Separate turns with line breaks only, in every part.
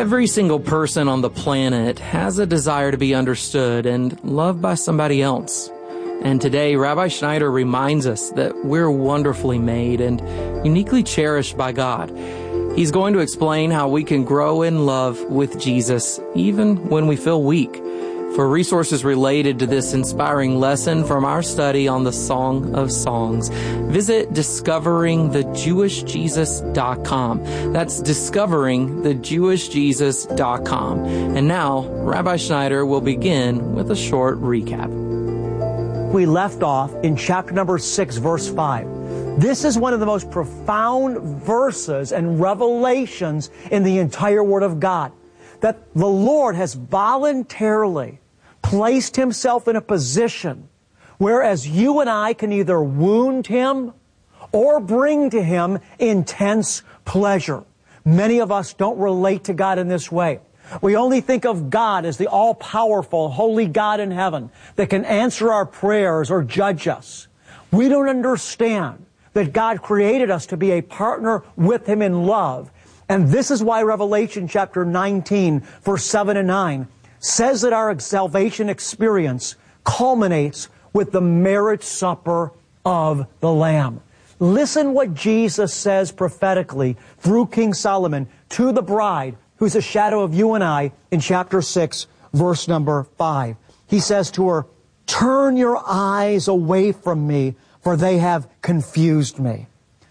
Every single person on the planet has a desire to be understood and loved by somebody else. And today, Rabbi Schneider reminds us that we're wonderfully made and uniquely cherished by God. He's going to explain how we can grow in love with Jesus even when we feel weak. For resources related to this inspiring lesson from our study on the Song of Songs, visit discoveringthejewishjesus.com. That's discoveringthejewishjesus.com. And now, Rabbi Schneider will begin with a short recap.
We left off in chapter number 6, verse 5. This is one of the most profound verses and revelations in the entire Word of God. That the Lord has voluntarily placed Himself in a position whereas you and I can either wound Him or bring to Him intense pleasure. Many of us don't relate to God in this way. We only think of God as the all-powerful, holy God in heaven that can answer our prayers or judge us. We don't understand that God created us to be a partner with Him in love. And this is why Revelation chapter 19, verse 7 and 9 says that our salvation experience culminates with the marriage supper of the Lamb. Listen what Jesus says prophetically through King Solomon to the bride, who's a shadow of you and I, in chapter 6, verse number 5. He says to her, "Turn your eyes away from me, for they have confused me."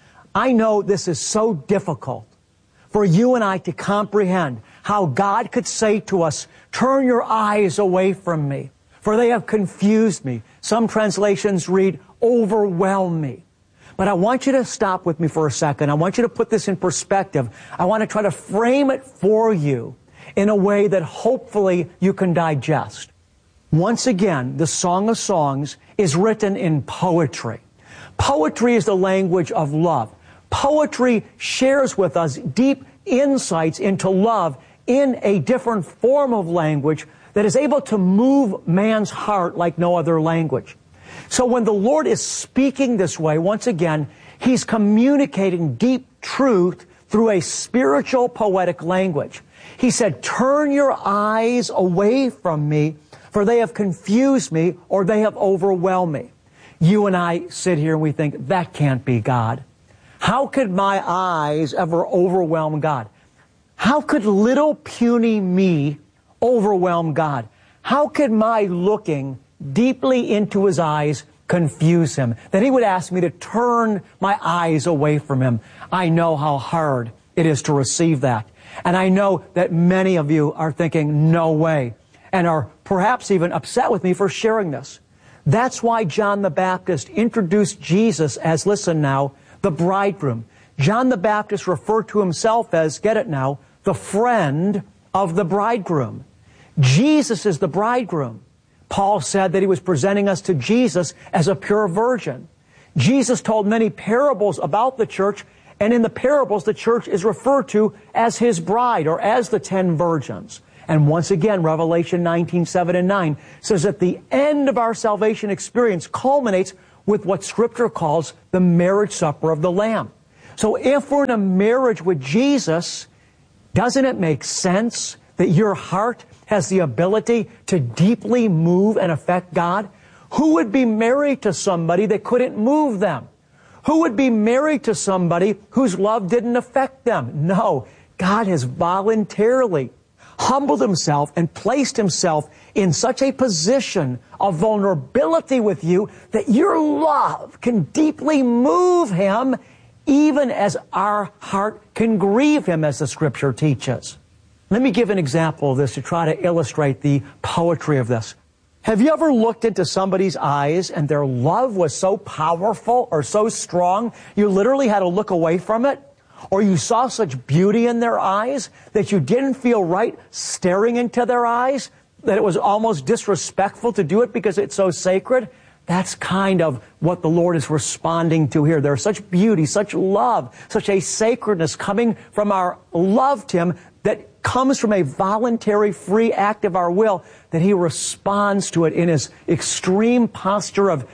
I know this is so difficult for you and I to comprehend how God could say to us, "Turn your eyes away from me, for they have confused me." Some translations read, "overwhelm me." But I want you to stop with me for a second. I want you to put this in perspective. I want to try to frame it for you in a way that hopefully you can digest. Once again, the Song of Songs is written in poetry. Poetry is the language of love. Poetry shares with us deep insights into love in a different form of language that is able to move man's heart like no other language. So when the Lord is speaking this way, once again, He's communicating deep truth through a spiritual, poetic language. He said, "Turn your eyes away from me, for they have confused me," or "they have overwhelmed me." You and I sit here and we think, that can't be God. How could my eyes ever overwhelm God? How could little puny me overwhelm God? How could my looking deeply into His eyes confuse Him? That He would ask me to turn my eyes away from Him. I know how hard it is to receive that. And I know that many of you are thinking, no way, and are perhaps even upset with me for sharing this. That's why John the Baptist introduced Jesus as, listen now, the bridegroom. John the Baptist referred to himself as, get it now, the friend of the bridegroom. Jesus is the bridegroom. Paul said that he was presenting us to Jesus as a pure virgin. Jesus told many parables about the church, and in the parables the church is referred to as His bride, or as the 10 virgins. And once again, Revelation 19, 7 and 9 says that the end of our salvation experience culminates with what Scripture calls the marriage supper of the Lamb. So if we're in a marriage with Jesus, doesn't it make sense that your heart has the ability to deeply move and affect God? Who would be married to somebody that couldn't move them? Who would be married to somebody whose love didn't affect them? No, God has voluntarily humbled Himself and placed Himself in such a position of vulnerability with you that your love can deeply move Him, even as our heart can grieve Him, as the Scripture teaches. Let me give an example of this to try to illustrate the poetry of this. Have you ever looked into somebody's eyes and their love was so powerful or so strong you literally had to look away from it? Or you saw such beauty in their eyes that you didn't feel right staring into their eyes, that it was almost disrespectful to do it because it's so sacred? That's kind of what the Lord is responding to here. There's such beauty, such love, such a sacredness coming from our love to Him that comes from a voluntary, free act of our will, that He responds to it in His extreme posture of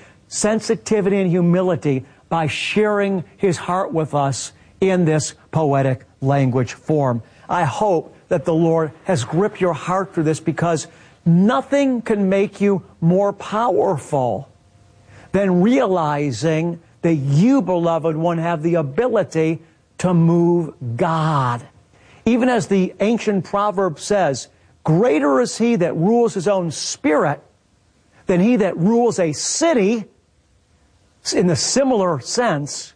sensitivity and humility by sharing His heart with us in this poetic language form. I hope that the Lord has gripped your heart through this, because nothing can make you more powerful than realizing that you, beloved one, have the ability to move God. Even as the ancient proverb says, greater is he that rules his own spirit than he that rules a city. In the similar sense,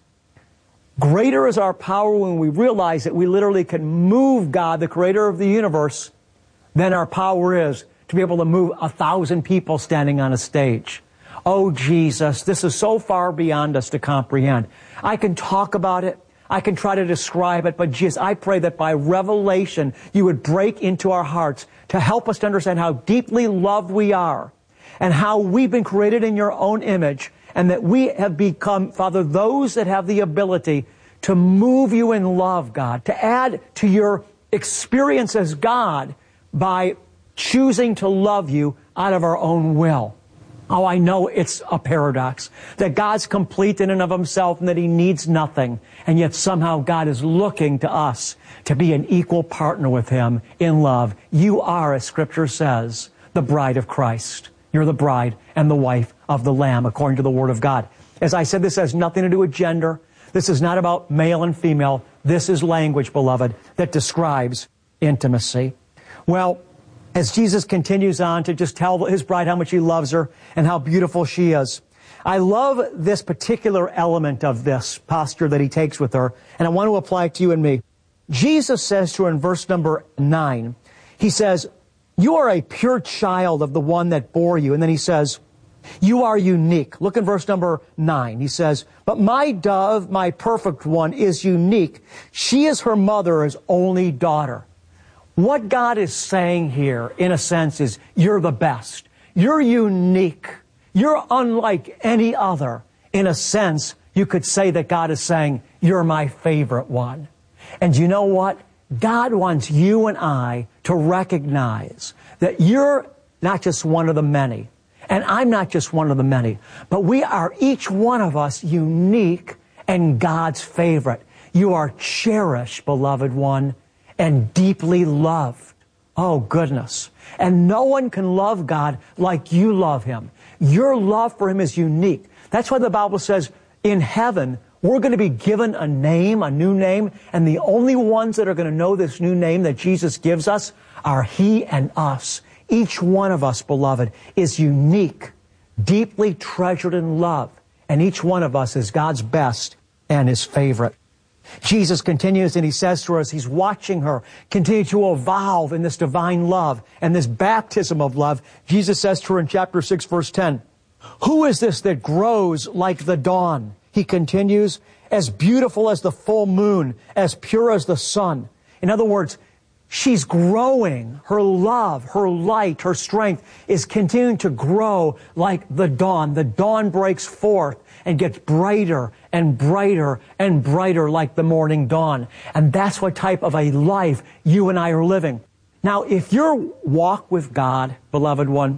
greater is our power when we realize that we literally can move God, the creator of the universe, than our power is to be able to move 1,000 people standing on a stage. Oh, Jesus, this is so far beyond us to comprehend. I can talk about it. I can try to describe it, but Jesus, I pray that by revelation, you would break into our hearts to help us to understand how deeply loved we are and how we've been created in your own image, and that we have become, Father, those that have the ability to move you in love, God, to add to your experience as God by choosing to love you out of our own will. Oh, I know it's a paradox, that God's complete in and of himself and that he needs nothing. And yet somehow God is looking to us to be an equal partner with him in love. You are, as Scripture says, the bride of Christ. You're the bride and the wife of the Lamb, according to the Word of God. As I said, this has nothing to do with gender. This is not about male and female. This is language, beloved, that describes intimacy. Well, as Jesus continues on to just tell his bride how much he loves her and how beautiful she is, I love this particular element of this posture that he takes with her, and I want to apply it to you and me. Jesus says to her in verse number 9, he says, you are a pure child of the one that bore you. And then he says, you are unique. Look in verse number 9. He says, but my dove, my perfect one, is unique. She is her mother's only daughter. What God is saying here, in a sense, is you're the best. You're unique. You're unlike any other. In a sense, you could say that God is saying, you're my favorite one. And you know what? God wants you and I to recognize that you're not just one of the many, and I'm not just one of the many, but we are each one of us unique and God's favorite. You are cherished, beloved one, and deeply loved. Oh, goodness. And no one can love God like you love him. Your love for him is unique. That's why the Bible says in heaven, we're going to be given a name, a new name, and the only ones that are going to know this new name that Jesus gives us are he and us. Each one of us, beloved, is unique, deeply treasured in love, and each one of us is God's best and his favorite. Jesus continues and he says to her as he's watching her continue to evolve in this divine love and this baptism of love, Jesus says to her in chapter 6, verse 10, who is this that grows like the dawn? He continues, as beautiful as the full moon, as pure as the sun. In other words, she's growing. Her love, her light, her strength is continuing to grow like the dawn. The dawn breaks forth and gets brighter and brighter and brighter like the morning dawn. And that's what type of a life you and I are living. Now, if your walk with God, beloved one,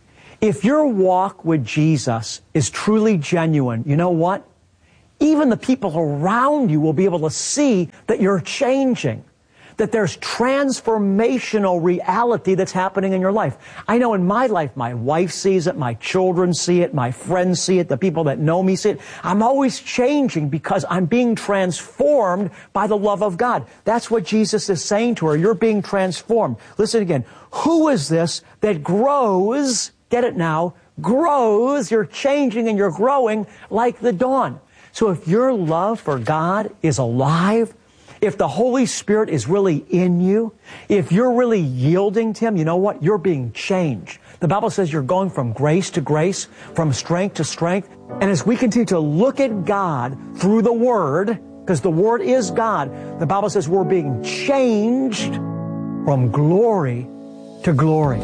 if your walk with Jesus is truly genuine, you know what? Even the people around you will be able to see that you're changing, that there's transformational reality that's happening in your life. I know in my life, my wife sees it, my children see it, my friends see it, the people that know me see it. I'm always changing because I'm being transformed by the love of God. That's what Jesus is saying to her. You're being transformed. Listen again. Who is this that grows, get it now, grows, you're changing and you're growing like the dawn? So if your love for God is alive, if the Holy Spirit is really in you, if you're really yielding to him, you know what? You're being changed. The Bible says you're going from grace to grace, from strength to strength. And as we continue to look at God through the Word, because the Word is God, the Bible says we're being changed from glory to glory.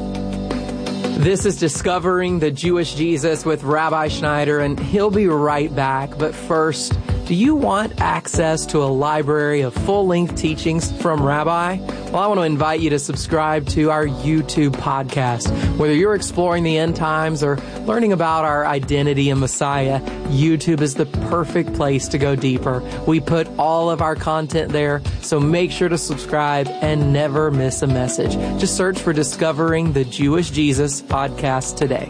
This is Discovering the Jewish Jesus with Rabbi Schneider, and he'll be right back. But first, Do you want access to a library of full-length teachings from Rabbi? Well, I want to invite you to subscribe to our YouTube podcast. Whether you're exploring the end times or learning about our identity in Messiah, YouTube is the perfect place to go deeper. We put all of our content there, so make sure to subscribe and never miss a message. Just search for Discovering the Jewish Jesus podcast today.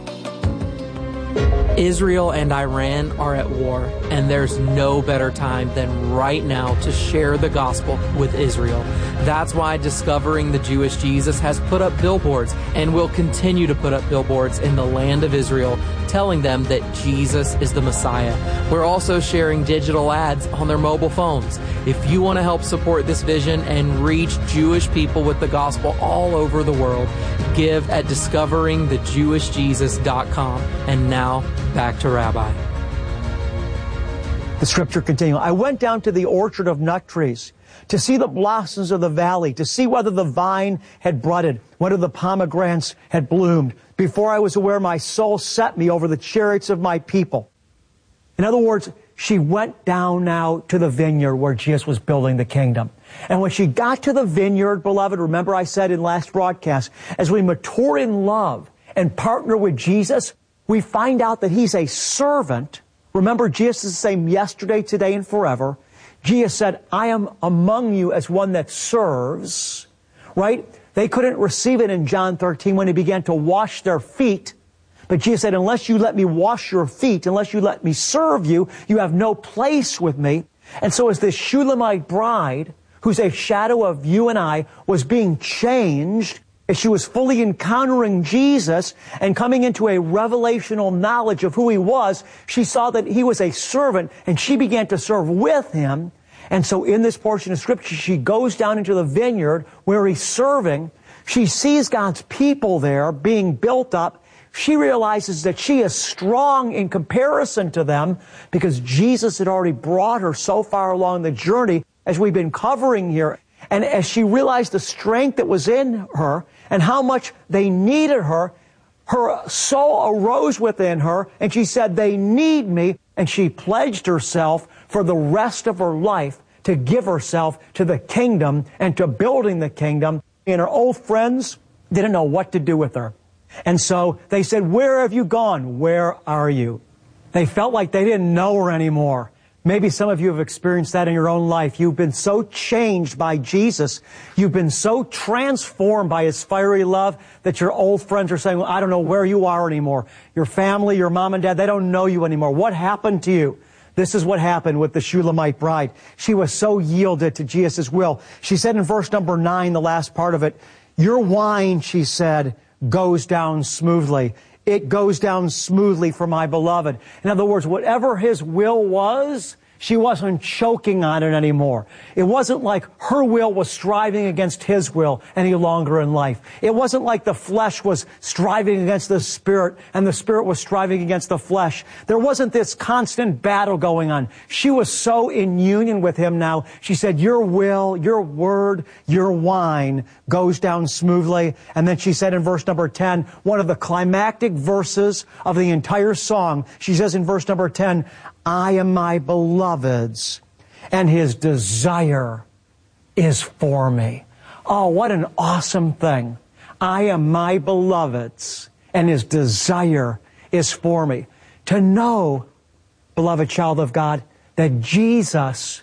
Israel and Iran are at war, and there's no better time than right now to share the gospel with Israel. That's why Discovering the Jewish Jesus has put up billboards and will continue to put up billboards in the land of Israel, telling them that Jesus is the Messiah. We're also sharing digital ads on their mobile phones. If you want to help support this vision and reach Jewish people with the gospel all over the world, give at discoveringthejewishjesus.com. And now, back to Rabbi.
The scripture continues. I went down to the orchard of nut trees to see the blossoms of the valley, to see whether the vine had budded, whether the pomegranates had bloomed. Before I was aware, my soul set me over the chariots of my people. In other words, she went down now to the vineyard where Jesus was building the kingdom. And when she got to the vineyard, beloved, remember I said in last broadcast, as we mature in love and partner with Jesus, we find out that He's a servant. Remember, Jesus is the same yesterday, today, and forever. Jesus said, I am among you as one that serves, right? They couldn't receive it in John 13 when He began to wash their feet. But Jesus said, unless you let me wash your feet, unless you let me serve you, you have no place with me. And so as this Shulamite bride, who's a shadow of you and I, was being changed, as she was fully encountering Jesus and coming into a revelational knowledge of who He was, she saw that He was a servant, and she began to serve with Him. And so in this portion of Scripture, she goes down into the vineyard where He's serving. She sees God's people there being built up. She realizes that she is strong in comparison to them because Jesus had already brought her so far along the journey as we've been covering here. And as she realized the strength that was in her and how much they needed her, her soul arose within her and she said, they need me. And she pledged herself for the rest of her life to give herself to the kingdom and to building the kingdom. And her old friends didn't know what to do with her. And so they said, where have you gone? Where are you? They felt like they didn't know her anymore. Maybe some of you have experienced that in your own life. You've been so changed by Jesus. You've been so transformed by His fiery love that your old friends are saying, well, I don't know where you are anymore. Your family, your mom and dad, they don't know you anymore. What happened to you? This is what happened with the Shulamite bride. She was so yielded to Jesus' will. She said in verse number 9, the last part of it, your wine, she said, goes down smoothly. It goes down smoothly for my beloved. In other words, whatever His will was, she wasn't choking on it anymore. It wasn't like her will was striving against His will any longer in life. It wasn't like the flesh was striving against the Spirit and the Spirit was striving against the flesh. There wasn't this constant battle going on. She was so in union with Him now. She said, your will, your word, your wine goes down smoothly. And then she said in verse number 10, one of the climactic verses of the entire song, she says in verse number 10, I am my beloved's, and His desire is for me. Oh, what an awesome thing. I am my beloved's, and His desire is for me. To know, beloved child of God, that Jesus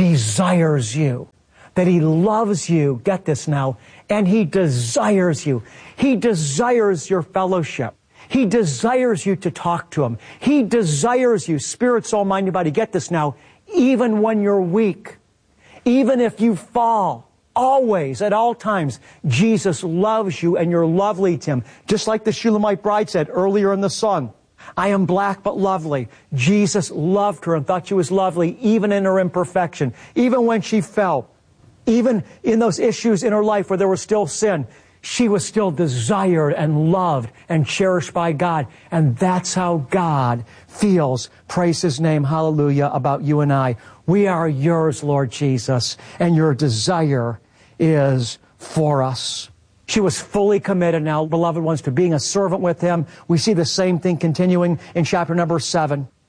desires you, that He loves you, get this now, and He desires you. He desires your fellowship. He desires you to talk to Him. He desires you, spirit, soul, mind, and body. Get this now. Even when you're weak, even if you fall, always, at all times, Jesus loves you and you're lovely to Him. Just like the Shulamite bride said earlier in the song, I am black but lovely. Jesus loved her and thought she was lovely even in her imperfection, even when she fell, even in those issues in her life where there was still sin. She was still desired and loved and cherished by God. And that's how God feels, praise His name, hallelujah, about you and I. We are yours, Lord Jesus, and your desire is for us. She was fully committed now, beloved ones, to being a servant with Him. We see the same thing continuing in chapter number 7.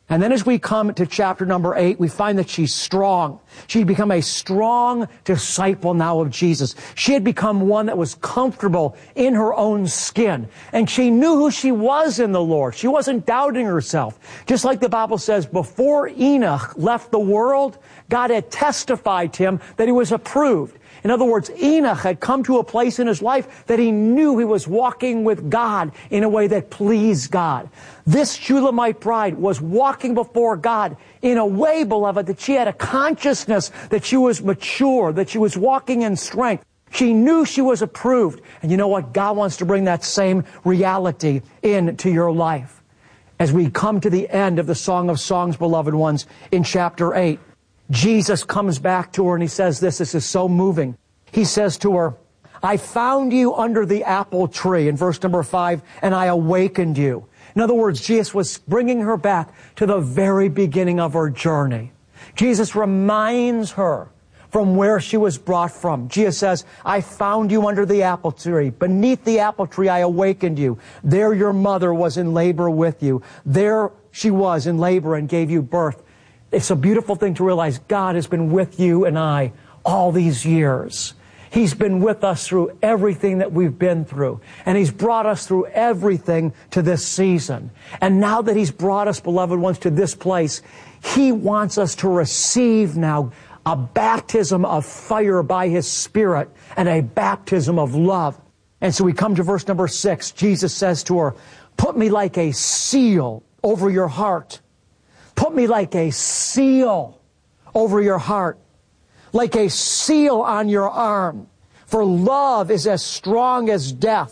And then as we come to chapter number 8, we find that she's strong. She'd become a strong disciple now of Jesus. She had become one that was comfortable in her own skin. And she knew who she was in the Lord. She wasn't doubting herself. Just like the Bible says, before Enoch left the world, God had testified to him that he was approved. In other words, Enoch had come to a place in his life that he knew he was walking with God in a way that pleased God. This Shulamite bride was walking before God in a way, beloved, that she had a consciousness that she was mature, that she was walking in strength. She knew she was approved. And you know what? God wants to bring that same reality into your life. As we come to the end of the Song of Songs, beloved ones, in chapter 8, Jesus comes back to her and he says this is so moving. He says to her, I found you under the apple tree, in verse number 5, and I awakened you. In other words, Jesus was bringing her back to the very beginning of her journey. Jesus reminds her from where she was brought from. Jesus says, I found you under the apple tree. Beneath the apple tree, I awakened you. There your mother was in labor with you. There she was in labor and gave you birth. It's a beautiful thing to realize God has been with you and I all these years. He's been with us through everything that we've been through. And He's brought us through everything to this season. And now that He's brought us, beloved ones, to this place, He wants us to receive now a baptism of fire by His Spirit and a baptism of love. And so we come to verse number 6. Jesus says to her, put me like a seal over your heart. Put me like a seal over your heart, like a seal on your arm. For love is as strong as death.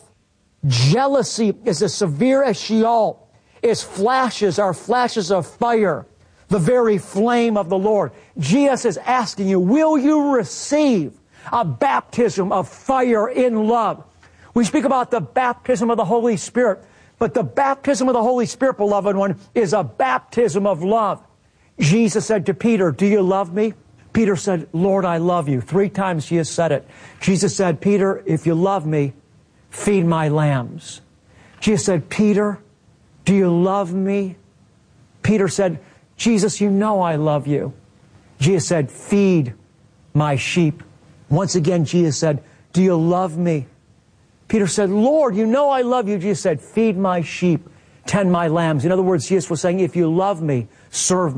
Jealousy is as severe as Sheol. Its flashes are flashes of fire, the very flame of the Lord. Jesus is asking you, will you receive a baptism of fire in love? We speak about the baptism of the Holy Spirit. But the baptism of the Holy Spirit, beloved one, is a baptism of love. Jesus said to Peter, do you love me? Peter said, Lord, I love you. 3 times he has said it. Jesus said, Peter, if you love me, feed my lambs. Jesus said, Peter, do you love me? Peter said, Jesus, you know I love you. Jesus said, feed my sheep. Once again, Jesus said, do you love me? Peter said, Lord, you know I love you. Jesus said, feed my sheep, tend my lambs. In other words, Jesus was saying, if you love me, serve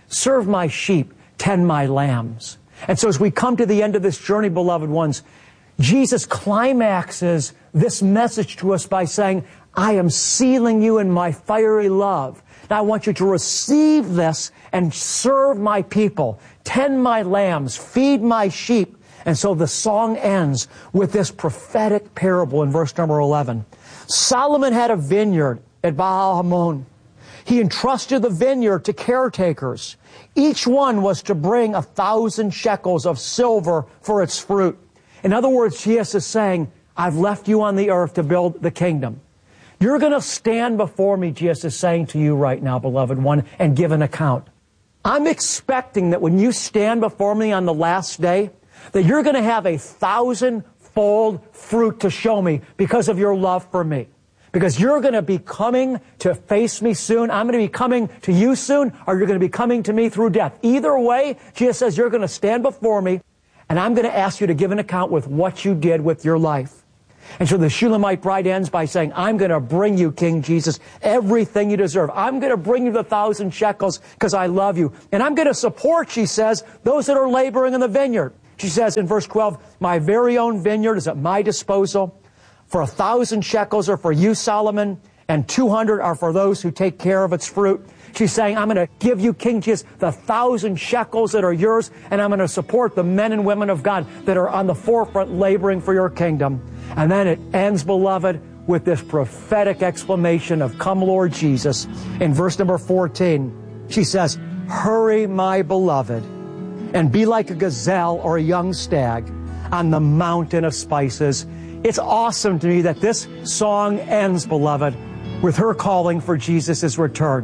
my sheep, tend my lambs. And so as we come to the end of this journey, beloved ones, Jesus climaxes this message to us by saying, I am sealing you in my fiery love. Now I want you to receive this and serve my people, tend my lambs, feed my sheep. And so the song ends with this prophetic parable in verse number 11. Solomon had a vineyard at Baal Hamon. He entrusted the vineyard to caretakers. Each one was to bring 1,000 shekels of silver for its fruit. In other words, Jesus is saying, I've left you on the earth to build the kingdom. You're going to stand before me, Jesus is saying to you right now, beloved one, and give an account. I'm expecting that when you stand before me on the last day, that you're going to have 1,000-fold fruit to show me because of your love for me. Because you're going to be coming to face me soon. I'm going to be coming to you soon, or you're going to be coming to me through death. Either way, Jesus says you're going to stand before me, and I'm going to ask you to give an account with what you did with your life. And so the Shulamite bride ends by saying, I'm going to bring you, King Jesus, everything you deserve. I'm going to bring you the 1,000 shekels because I love you. And I'm going to support, she says, those that are laboring in the vineyard. She says in verse 12, my very own vineyard is at my disposal. For 1,000 shekels are for you, Solomon, and 200 are for those who take care of its fruit. She's saying, I'm going to give you, King Jesus, the 1,000 shekels that are yours, and I'm going to support the men and women of God that are on the forefront laboring for your kingdom. And then it ends, beloved, with this prophetic exclamation of, come, Lord Jesus. In verse number 14, she says, hurry, my beloved, and be like a gazelle or a young stag on the mountain of spices. It's awesome to me that this song ends, beloved, with her calling for Jesus'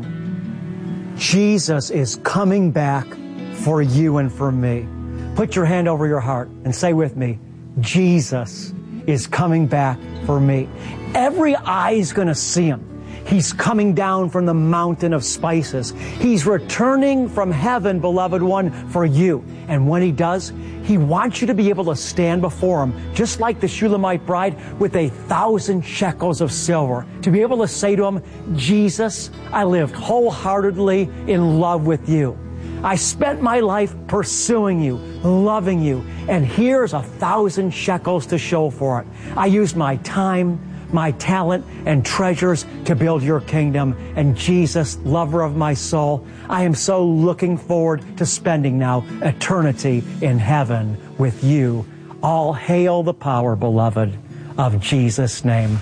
return. Jesus is coming back for you and for me. Put your hand over your heart and say with me, Jesus is coming back for me. Every eye is going to see Him. He's coming down from the mountain of spices. He's returning from heaven, beloved one, for you. And when He does, He wants you to be able to stand before Him, just like the Shulamite bride, with 1,000 shekels of silver, to be able to say to Him, Jesus, I lived wholeheartedly in love with You. I spent my life pursuing You, loving You, and here's 1,000 shekels to show for it. I used my time, my talent, and treasures to build Your kingdom. And Jesus, lover of my soul, I am so looking forward to spending now eternity in heaven with You. All hail the power, beloved, of Jesus' name.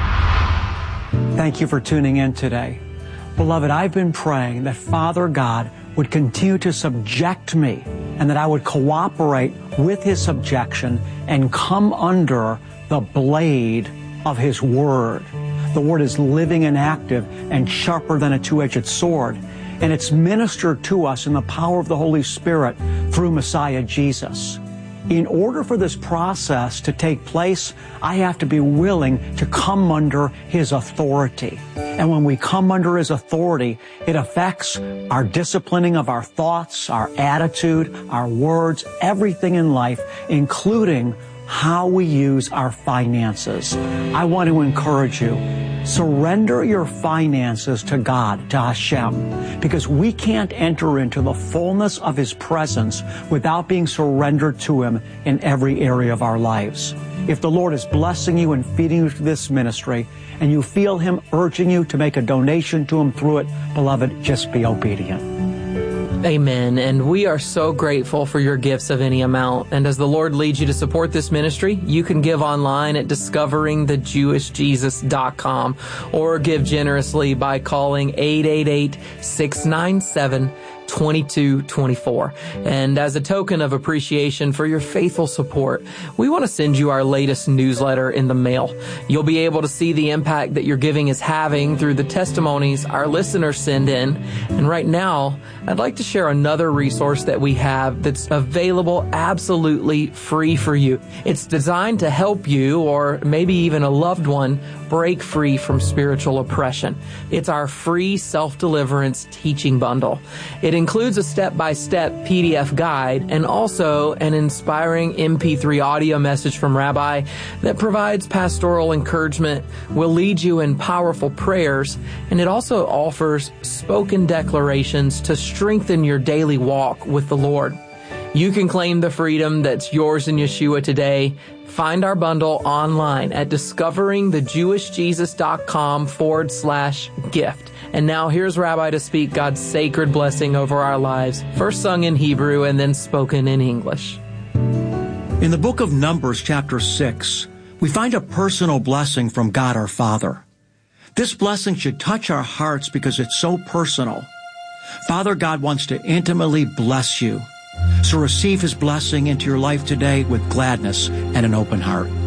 Thank you for tuning in today. Beloved, I've been praying that Father God would continue to subject me and that I would cooperate with His subjection and come under the blade of His Word. The Word is living and active and sharper than a two-edged sword, and it's ministered to us in the power of the Holy Spirit through Messiah Jesus. In order for this process to take place, I have to be willing to come under His authority. And when we come under His authority, it affects our disciplining of our thoughts, our attitude, our words, everything in life, including how we use our finances. I want to encourage you, surrender your finances to God, to Hashem, because we can't enter into the fullness of His presence without being surrendered to Him in every area of our lives. If the Lord is blessing you and feeding you through this ministry, and you feel Him urging you to make a donation to Him through it, beloved, just be obedient.
Amen. And we are so grateful for your gifts of any amount. And as the Lord leads you to support this ministry, you can give online at discoveringthejewishjesus.com or give generously by calling 888-697-2224. And as a token of appreciation for your faithful support, we want to send you our latest newsletter in the mail. You'll be able to see the impact that your giving is having through the testimonies our listeners send in. And right now, I'd like to share another resource that we have that's available absolutely free for you. It's designed to help you, or maybe even a loved one, break free from spiritual oppression. It's our free self-deliverance teaching bundle. It includes a step-by-step PDF guide and also an inspiring MP3 audio message from Rabbi that provides pastoral encouragement, will lead you in powerful prayers, and it also offers spoken declarations to strengthen your daily walk with the Lord. You can claim the freedom that's yours in Yeshua today. Find our bundle online at discoveringthejewishjesus.com/gift. And now here's Rabbi to speak God's sacred blessing over our lives, first sung in Hebrew and then spoken in English.
In the book of Numbers, chapter 6, we find a personal blessing from God our Father. This blessing should touch our hearts because it's so personal. Father God wants to intimately bless you. So receive His blessing into your life today with gladness and an open heart.